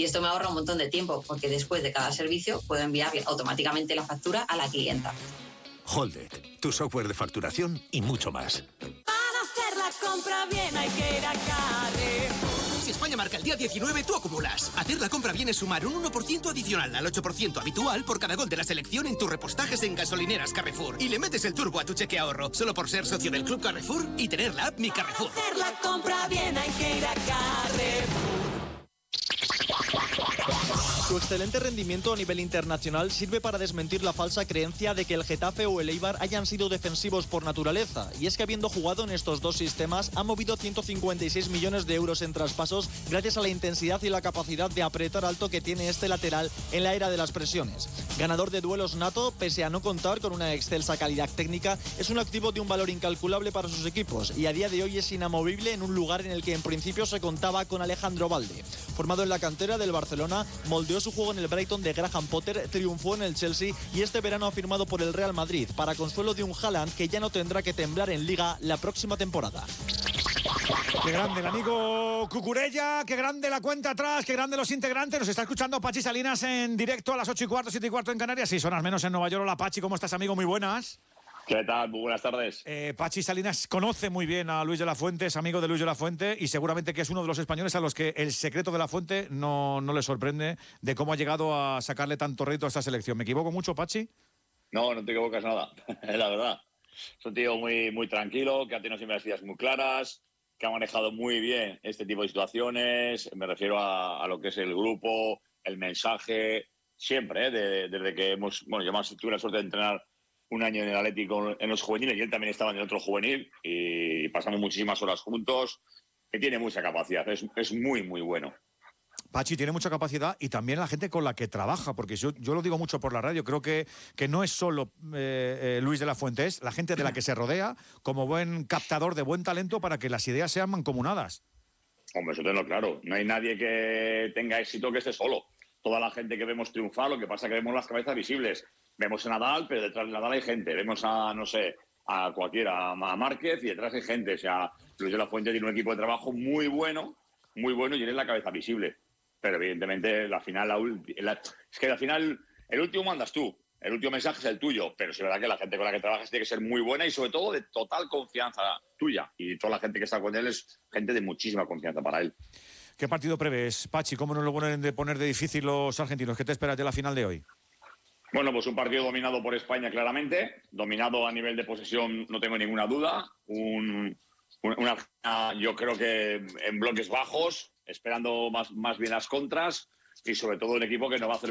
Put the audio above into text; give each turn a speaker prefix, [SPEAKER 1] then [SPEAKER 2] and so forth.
[SPEAKER 1] Y esto me ahorra un montón de tiempo, porque después de cada servicio puedo enviarle automáticamente la factura a la clienta.
[SPEAKER 2] Holded, tu software de facturación y mucho más.
[SPEAKER 3] Para hacer la compra bien hay que ir a Carrefour. Si España marca el día 19, tú acumulas. Hacer la compra bien es sumar un 1% adicional al 8% habitual por cada gol de la selección en tus repostajes en gasolineras Carrefour. Y le metes el turbo a tu cheque ahorro, solo por ser socio del Club Carrefour y tener la app Mi Carrefour. Para hacer la compra bien hay que ir a Carrefour.
[SPEAKER 4] Su excelente rendimiento a nivel internacional sirve para desmentir la falsa creencia de que el Getafe o el Eibar hayan sido defensivos por naturaleza. Y es que habiendo jugado en estos dos sistemas, ha movido 156 millones de euros en traspasos gracias a la intensidad y la capacidad de apretar alto que tiene este lateral en la era de las presiones. Ganador de duelos nato, pese a no contar con una excelsa calidad técnica, es un activo de un valor incalculable para sus equipos y a día de hoy es inamovible en un lugar en el que en principio se contaba con Alejandro Balde. Formado en la cantera del Barcelona, moldeó su juego en el Brighton de Graham Potter, triunfó en el Chelsea y este verano ha firmado por el Real Madrid, para consuelo de un Haaland que ya no tendrá que temblar en Liga la próxima temporada.
[SPEAKER 5] Qué grande el amigo Cucurella, qué grande la cuenta atrás, qué grande los integrantes. Nos está escuchando Pachi Salinas en directo a las 8:15, 7:15 en Canarias. Sí, son las menos en Nueva York. Hola Pachi, ¿cómo estás, amigo? Muy buenas.
[SPEAKER 6] ¿Qué tal? Muy buenas tardes.
[SPEAKER 5] Pachi Salinas conoce muy bien a Luis de la Fuente, es amigo de Luis de la Fuente y seguramente que es uno de los españoles a los que el secreto de la Fuente no le sorprende de cómo ha llegado a sacarle tanto rédito a esta selección. ¿Me equivoco mucho, Pachi?
[SPEAKER 6] No te equivocas nada, la verdad. Es un tío muy, muy tranquilo, que ha tenido siempre las ideas muy claras, que ha manejado muy bien este tipo de situaciones. Me refiero a lo que es el grupo, el mensaje, siempre, desde que yo tuve la suerte de entrenar un año en el Atlético en los juveniles y él también estaba en el otro juvenil y pasamos muchísimas horas juntos, que tiene mucha capacidad, es muy, muy bueno.
[SPEAKER 5] Pachi tiene mucha capacidad y también la gente con la que trabaja, porque yo lo digo mucho por la radio, creo que no es solo Luis de la Fuente, es la gente de la que se rodea como buen captador de buen talento para que las ideas sean mancomunadas.
[SPEAKER 6] Hombre, eso tenlo claro, no hay nadie que tenga éxito que esté solo. Toda la gente que vemos triunfar, lo que pasa es que vemos las cabezas visibles. Vemos a Nadal, pero detrás de Nadal hay gente. Vemos a cualquiera, a Márquez, y detrás hay gente. O sea, Luis de la Fuente tiene un equipo de trabajo muy bueno, y él es la cabeza visible. Pero evidentemente, es que al final, el último mandas tú. El último mensaje es el tuyo. Pero es verdad que la gente con la que trabajas tiene que ser muy buena y sobre todo de total confianza tuya. Y toda la gente que está con él es gente de muchísima confianza para él.
[SPEAKER 5] ¿Qué partido prevés, Pachi? ¿Cómo nos lo ponen de poner de difícil los argentinos? ¿Qué te esperas de la final de hoy?
[SPEAKER 6] Bueno, pues un partido dominado por España claramente, dominado a nivel de posesión, no tengo ninguna duda. Yo creo que en bloques bajos, esperando más bien las contras y sobre todo un equipo que no va a hacer